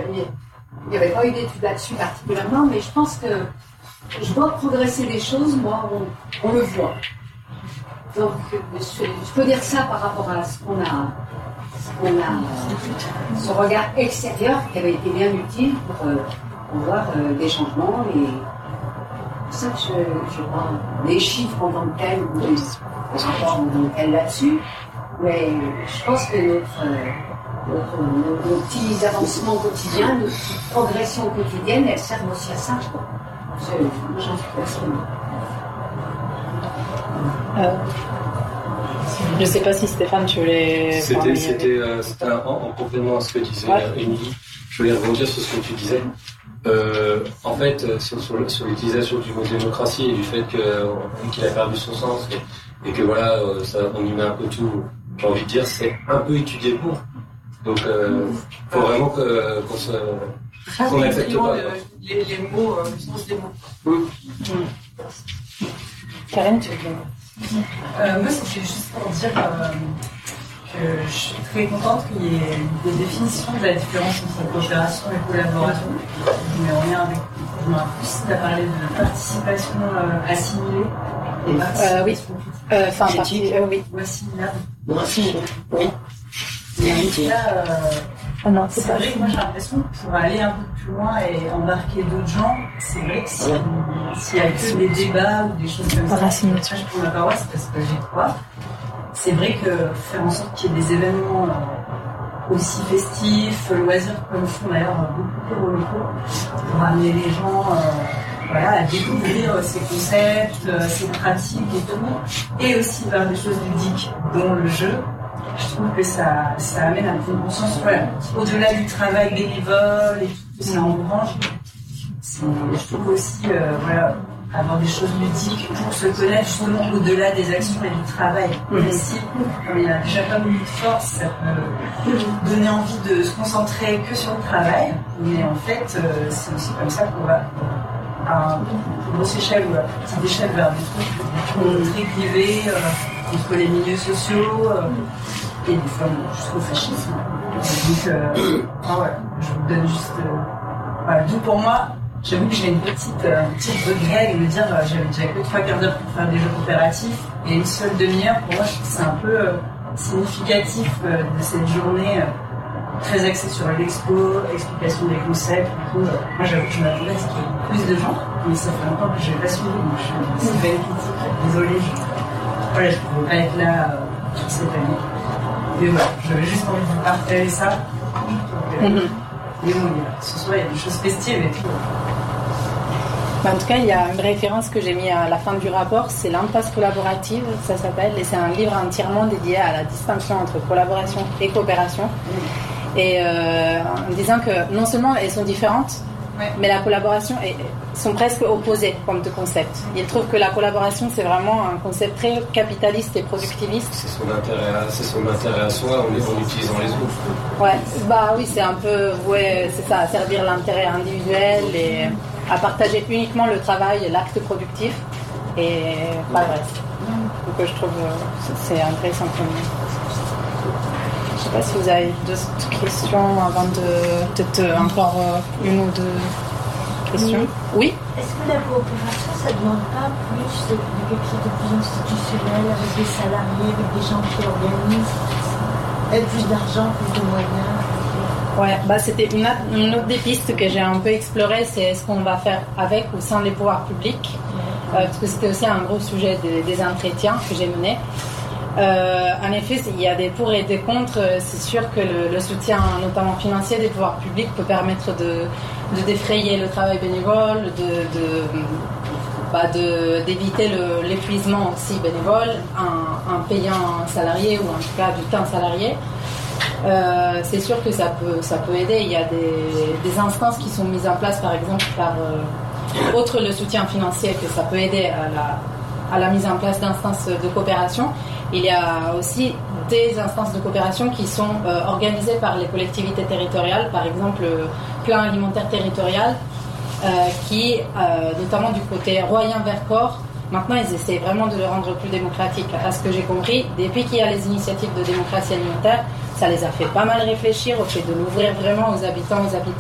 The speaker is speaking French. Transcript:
n'y avait pas eu d'études là-dessus particulièrement, mais je pense que je vois progresser des choses, moi, on le voit. Donc, je peux dire ça par rapport à ce qu'on a, ce regard extérieur qui avait été bien utile pour voir des changements. Et c'est pour ça que je vois les chiffres en tant que tels, ou les rapports en tant que tels là-dessus. Mais je pense que nos petits avancements quotidiens, nos petites progressions quotidiennes, elles servent aussi à ça, je crois. J'en suis persuadée. Je ne sais pas si Stéphane, tu voulais... C'était en complément à ce que disait Émilie. Je voulais rebondir sur ce que tu disais. En fait, sur l'utilisation du mot démocratie et du fait qu'il a perdu son sens et que voilà, on y met un peu tout, j'ai envie de dire, c'est un peu étudié pour. Donc, faut vraiment qu'on n'accepte pas. Les mots, le sens des mots. Karen, tu veux dire? Moi, c'était juste pour dire que je suis très contente qu'il y ait des définitions de la différence entre coopération et collaboration. Mais on est avec plus, tu as parlé de participation assimilée et participation critique. Oui. Ou assimilable. Oui. Et là, non, c'est vrai que moi j'ai l'impression que pour aller un peu plus loin et embarquer d'autres gens, c'est vrai que s'il y a que des débats ou des choses comme ça, je pour la paroisse parce que j'y crois. C'est vrai que faire en sorte qu'il y ait des événements aussi festifs, loisirs comme font d'ailleurs beaucoup de locaux, pour amener les gens à découvrir ces concepts, ces pratiques et tout, et aussi vers des choses ludiques, dont le jeu. Je trouve que ça amène à une conscience, au-delà du travail bénévole et tout, que ça engrange. Je trouve aussi, avoir des choses ludiques pour se connaître justement au-delà des actions et du travail. Même si, comme il y a déjà pas beaucoup de force, ça peut donner envie de se concentrer que sur le travail. Mais en fait, c'est aussi comme ça qu'on va à une grosse échelle ou à une petite échelle vers des trucs très privés, entre les milieux sociaux. Et des fois, jusqu'au fascisme. Donc, je vous donne juste... d'où pour moi, j'avoue que j'ai une petite regret de me dire j'avais déjà que 3 quarts d'heure pour faire des jeux coopératifs et une seule demi-heure. Pour moi, je trouve que c'est un peu significatif de cette journée très axée sur l'expo, explication des concepts. Moi, j'avoue que je m'attendais à ce qu'il y ait plus de gens, mais ça fait longtemps que je n'ai pas suivi. Donc, je suis très critique. Désolée, je ne pouvais pas être là cette année. Et voilà, j'avais juste envie de vous partager ça. Mais bon, ce soir, il y a des choses festives et tout. En tout cas, il y a une référence que j'ai mis à la fin du rapport, c'est l'impasse collaborative, ça s'appelle, et c'est un livre entièrement dédié à la distinction entre collaboration et coopération. Et en disant que non seulement elles sont différentes, mais la collaboration sont presque opposées comme deux concepts. Il trouve que la collaboration, c'est vraiment un concept très capitaliste et productiviste. C'est son intérêt à soi en utilisant les autres. Oui, c'est un peu, c'est ça, à servir l'intérêt individuel et à partager uniquement le travail et l'acte productif et pas le reste. Donc je trouve que c'est intéressant pour nous. Je ne sais pas si vous avez d'autres questions avant de peut-être encore une ou deux questions. Oui. Est-ce que la coopération, ça ne demande pas plus de quelque chose de plus institutionnel avec des salariés, avec des gens qui organisent, avec plus d'argent, plus de moyens? C'était une autre des pistes que j'ai un peu explorée, c'est ce qu'on va faire avec ou sans les pouvoirs publics, parce que c'était aussi un gros sujet des entretiens que j'ai menés. En effet, il y a des pour et des contre. C'est sûr que le soutien, notamment financier, des pouvoirs publics peut permettre de défrayer le travail bénévole, d'éviter l'épuisement aussi bénévole en payant un salarié ou en tout cas du temps salarié. C'est sûr que ça peut aider. Il y a des instances qui sont mises en place, par exemple, outre le soutien financier, que ça peut aider à la mise en place d'instances de coopération. Il y a aussi des instances de coopération qui sont organisées par les collectivités territoriales, par exemple le plan alimentaire territorial, qui, notamment du côté Royan-Vercors, maintenant ils essaient vraiment de le rendre plus démocratique. À ce que j'ai compris, depuis qu'il y a les initiatives de démocratie alimentaire, ça les a fait pas mal réfléchir au fait de l'ouvrir vraiment aux habitants,